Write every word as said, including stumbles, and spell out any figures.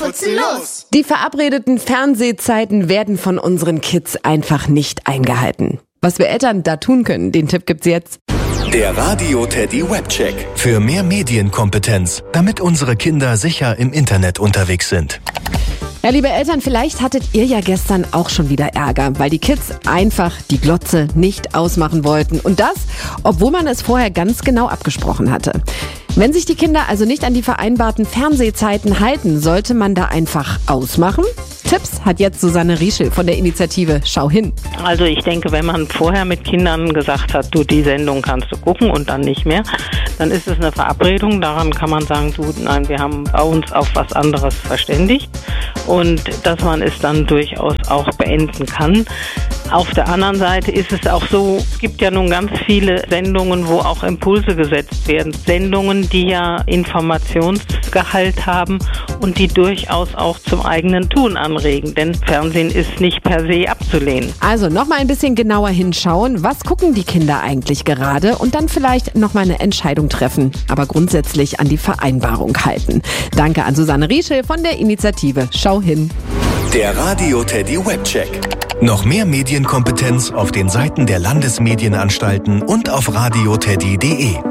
putzen los! Die verabredeten Fernsehzeiten werden von unseren Kids einfach nicht eingehalten. Was wir Eltern da tun können, den Tipp gibt's jetzt. Der Radio Teddy Webcheck. Für mehr Medienkompetenz, damit unsere Kinder sicher im Internet unterwegs sind. Ja, liebe Eltern, vielleicht hattet ihr ja gestern auch schon wieder Ärger, weil die Kids einfach die Glotze nicht ausmachen wollten. Und das, obwohl man es vorher ganz genau abgesprochen hatte. Wenn sich die Kinder also nicht an die vereinbarten Fernsehzeiten halten, sollte man da einfach ausmachen? Tipps hat jetzt Susanne Rieschel von der Initiative Schau hin. Also ich denke, wenn man vorher mit Kindern gesagt hat, du, die Sendung kannst du gucken und dann nicht mehr, dann ist es eine Verabredung. Daran kann man sagen, du, nein, wir haben uns auf was anderes verständigt und dass man es dann durchaus auch beenden kann. Auf der anderen Seite ist es auch so, es gibt ja nun ganz viele Sendungen, wo auch Impulse gesetzt werden. Sendungen, die ja Informationsgehalt haben und die durchaus auch zum eigenen Tun anregen. Denn Fernsehen ist nicht per se abzulehnen. Also nochmal ein bisschen genauer hinschauen, was gucken die Kinder eigentlich gerade und dann vielleicht nochmal eine Entscheidung treffen. Aber grundsätzlich an die Vereinbarung halten. Danke an Susanne Rieschel von der Initiative Schau hin. Der Radio Teddy Webcheck. Noch mehr Medienkompetenz auf den Seiten der Landesmedienanstalten und auf radio teddy punkt de.